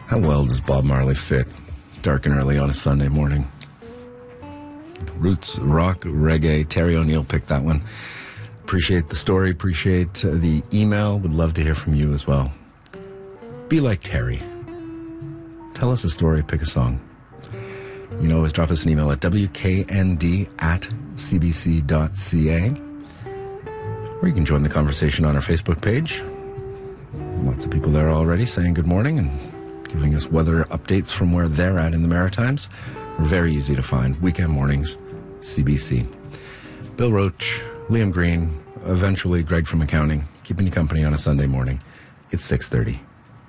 How well does Bob Marley fit dark and early on a Sunday morning? Roots, rock, reggae. Terry O'Neill picked that one. Appreciate the story. Appreciate the email. Would love to hear from you as well. Be like Terry. Tell us a story. Pick a song. You can always drop us an email at wknd@cbc.ca. Or you can join the conversation on our Facebook page. Lots of people there already saying good morning and giving us weather updates from where they're at in the Maritimes. We're very easy to find. Weekend mornings, CBC. Bill Roach, Liam Green, eventually Greg from accounting, keeping you company on a Sunday morning. It's 6:30.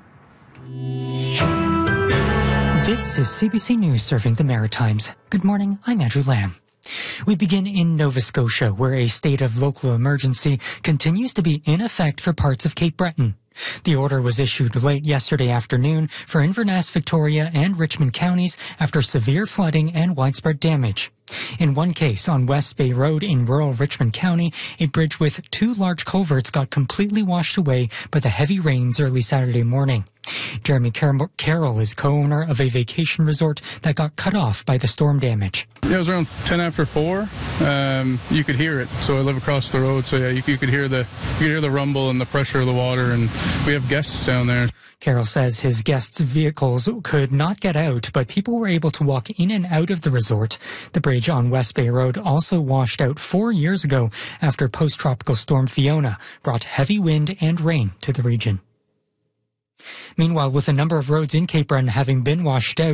This is CBC News serving the Maritimes. Good morning, I'm Andrew Lamb. We begin in Nova Scotia, where a state of local emergency continues to be in effect for parts of Cape Breton. The order was issued late yesterday afternoon for Inverness, Victoria, and Richmond counties after severe flooding and widespread damage. In one case, on West Bay Road in rural Richmond County, a bridge with 2 large culverts got completely washed away by the heavy rains early Saturday morning. Jeremy Carroll is co-owner of a vacation resort that got cut off by the storm damage. Yeah, it was around 10 after 4. You could hear it. So I live across the road. So yeah, you could hear the rumble and the pressure of the water. And we have guests down there. Carroll says his guests' vehicles could not get out, but people were able to walk in and out of the resort. The bridge on West Bay Road also washed out 4 years ago after post-tropical storm Fiona brought heavy wind and rain to the region. Meanwhile, with a number of roads in Cape Breton having been washed out,